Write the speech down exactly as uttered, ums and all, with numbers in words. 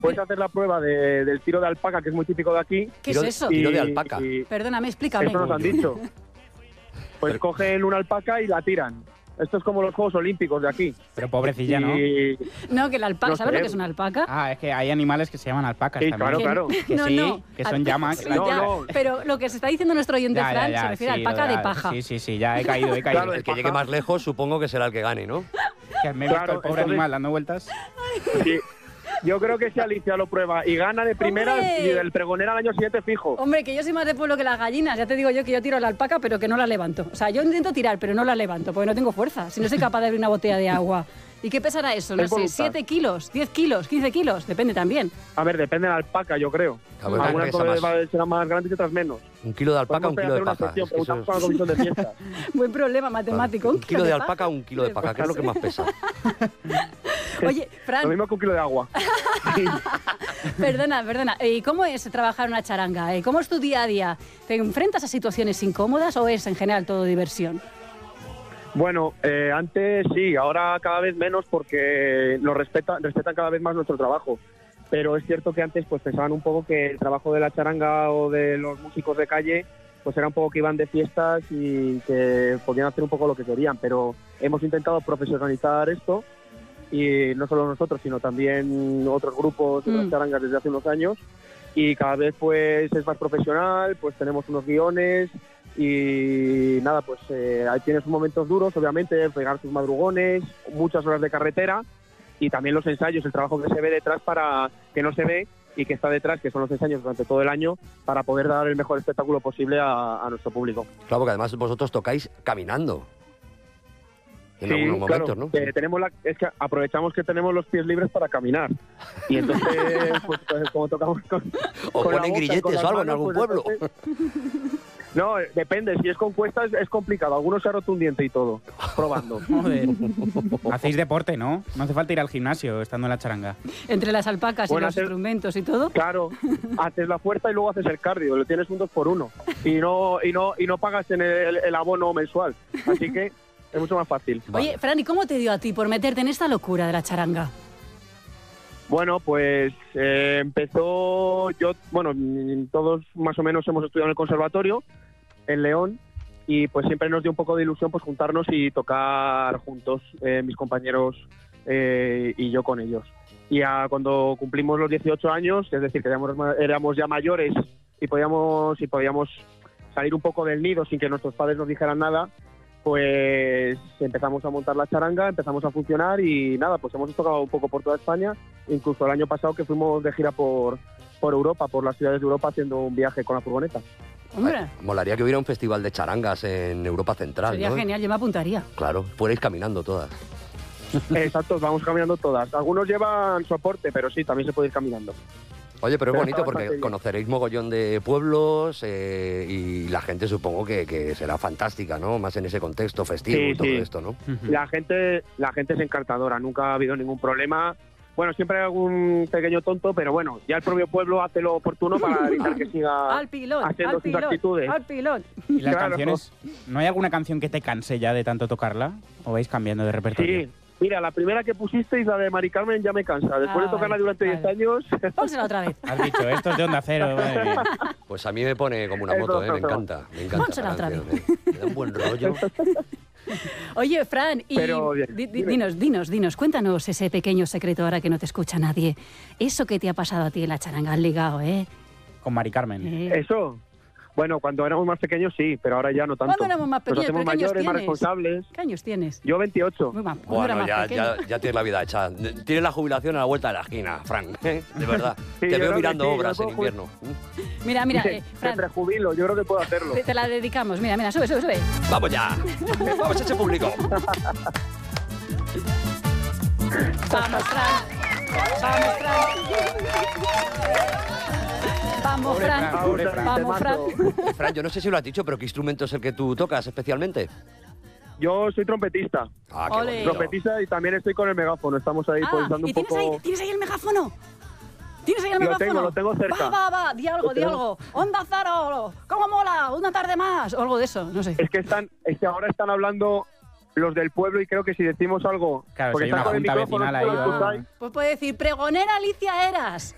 puedes hacer la prueba de, del tiro de alpaca, que es muy típico de aquí. ¿Qué es eso? Y, Tiro de alpaca. y- Perdóname, explícame. Eso nos han dicho. Pues cogen una alpaca y la tiran. Esto es como los Juegos Olímpicos de aquí. Pero pobrecilla, ¿no? Y- No, que la alpaca, No ¿sabes sé. lo que es una alpaca? Ah, es que hay animales que se llaman alpacas Sí, también. claro, Que- claro. Que no, sí, no. que son Al- llamas. Sí, No, ya, no. Pero lo que se está diciendo nuestro oyente Ya, ya, Fran ya, se refiere sí, a alpaca lo de la- paja. Sí, sí, sí, ya he caído, he caído. Claro, El que llegue más lejos supongo que será el que gane, ¿no? Que me he visto Claro, el pobre entonces- animal dando vueltas. Sí. Yo creo que si Alicia lo prueba y gana de primera, ¡Hombre! y del pregonera al año siguiente fijo. Hombre, que yo soy más de pueblo que las gallinas. Ya te digo yo que yo tiro la alpaca, pero que no la levanto. O sea, yo intento tirar, pero no la levanto, porque no tengo fuerza. Si no soy capaz de abrir una botella de agua. ¿Y qué pesará eso? No Es sé, voluntad. siete kilos, diez kilos, quince kilos, depende también. A ver, depende de la alpaca, yo creo. A ver, Algunas pesa más. va- serán más grandes y otras menos. Un kilo de alpaca, un Podemos kilo de hacer una paja. sección, Es que eso preguntamos es- con la comisión de fiestas. Buen problema matemático. Un kilo de paja. alpaca, un kilo de paja. ¿Qué es lo que más pesa? Oye, Fran, Lo mismo que un kilo de agua. perdona, perdona. ¿Y cómo es trabajar una charanga? ¿Eh? ¿Cómo es tu día a día? ¿Te enfrentas a situaciones incómodas o es en general todo diversión? Bueno, eh, antes sí, ahora cada vez menos porque nos respetan, respetan cada vez más nuestro trabajo. Pero es cierto que antes pues pensaban un poco que el trabajo de la charanga o de los músicos de calle pues era un poco que iban de fiestas y que podían hacer un poco lo que querían. Pero hemos intentado profesionalizar esto y no solo nosotros, sino también otros grupos de las Mm. charangas desde hace unos años. Y cada vez pues es más profesional, pues tenemos unos guiones y nada, pues eh, ahí tienes momentos duros, obviamente, pegar tus madrugones, muchas horas de carretera y también los ensayos, el trabajo que se ve detrás para que no se ve y que está detrás, que son los ensayos durante todo el año, para poder dar el mejor espectáculo posible a, a nuestro público. Claro, porque además vosotros tocáis caminando. En Sí, algunos claro, momentos, ¿no? que tenemos la, es que aprovechamos que tenemos los pies libres para caminar y entonces pues, pues, como tocamos con, O con la ponen boca y grilletes con las o algo en manos, algún pues, pueblo. entonces- No, eh, depende, si es con cuesta es, es complicado, algunos se ha roto un diente y todo, probando. Joder. Hacéis deporte, ¿no? No hace falta ir al gimnasio estando en la charanga. Entre las alpacas Bueno, y los hacer- instrumentos y todo. Claro, haces la fuerza y luego haces el cardio, lo tienes un dos por uno y no y no y no pagas en el, el abono mensual, así que es mucho más fácil. Oye, Fran, ¿y cómo te dio a ti por meterte en esta locura de la charanga? Bueno, pues eh, empezó yo, bueno, mm, todos más o menos hemos estudiado en el conservatorio en León y pues siempre nos dio un poco de ilusión pues juntarnos y tocar juntos, eh, mis compañeros eh, y yo con ellos. Y ya cuando cumplimos los dieciocho años, es decir, que éramos, ma- éramos ya mayores y podíamos y podíamos salir un poco del nido sin que nuestros padres nos dijeran nada, pues empezamos a montar la charanga, empezamos a funcionar y nada, pues hemos tocado un poco por toda España, incluso el año pasado que fuimos de gira por, por Europa, por las ciudades de Europa haciendo un viaje con la furgoneta. Hombre, Ay, molaría que hubiera un festival de charangas en Europa Central, sería ¿no? genial, yo me apuntaría. Claro, fuerais caminando todas. Exacto, vamos caminando todas. Algunos llevan soporte, pero sí, también se puede ir caminando. Oye, pero es Pero bonito está porque bastante bien. conoceréis mogollón de pueblos eh, y la gente supongo que, que será fantástica, ¿no? Más en ese contexto festivo Sí, y todo sí. esto, ¿no? La gente, la gente es encantadora, nunca ha habido ningún problema. Bueno, siempre hay algún pequeño tonto, pero bueno, ya el propio pueblo hace lo oportuno para evitar que siga Al pilón, haciendo al sus pilón, actitudes. al pilón. ¿Y las Claro. canciones? ¿No hay alguna canción que te canse ya de tanto tocarla? ¿O vais cambiando de repertorio? Sí, mira, la primera que pusisteis, la de Mari Carmen, ya me cansa. Después Ah, de tocarla vale, durante diez vale. años... Pónsela otra vez. Has dicho, esto es de Onda Cero. madre mía. Pues a mí me pone como una Es moto, ¿eh? broma, Me es broma. encanta, me encanta. Pónsela la otra canción, ¿eh? Me da un buen rollo. Oye, Fran, y Pero, bien, di- di- dime. dinos, dinos, dinos, cuéntanos ese pequeño secreto ahora que no te escucha nadie. Eso que te ha pasado a ti en la charanga, has ligado, ¿eh? Con Mari Carmen. Eh. Eso, bueno, cuando éramos más pequeños sí, pero ahora ya no tanto. ¿Cuándo éramos más Nos pequeños? hacemos ¿Pero qué años mayores, más tienes? responsables. ¿Qué años tienes? Yo veintiocho. Muy mal, cuando era Bueno, más ya, pequeño. ya, ya tienes la vida hecha. Tienes la jubilación a la vuelta de la esquina, Frank. ¿eh? De verdad. Sí, Te yo veo creo que mirando sí, yo obras en puedo ju- invierno. Mira, mira, Me- eh, me Fran, prejubilo, yo creo que puedo hacerlo. te, te la dedicamos. Mira, mira, sube, sube, sube. ¡Vamos ya! ¡Vamos a ese público! Vamos, Fran. Vamos, Fran. Vamos, Pobre Fran. Fran, pobre Fran. Vamos, Fran. Fran, yo no sé si lo has dicho, pero ¿qué instrumento es el que tú tocas especialmente? Yo soy trompetista. Ah, qué Ole. bonito. Trompetista y también estoy con el megáfono. Estamos ahí Ah, pulsando ¿y un tienes poco... ahí, tienes ahí el megáfono? ¿Tienes ahí el Lo megáfono? tengo, lo tengo cerca. Va, va, va, di algo, Lo di tengo. algo. Onda Zaro, ¿cómo mola? Una tarde más. O algo de eso, no sé. Es que están, es que ahora están hablando los del pueblo y creo que si decimos algo... Claro, porque si hay están una con el junta micrófono, vecinal tú lo ahí, va. escucháis. Pues puede decir, pregonera Alicia Eras.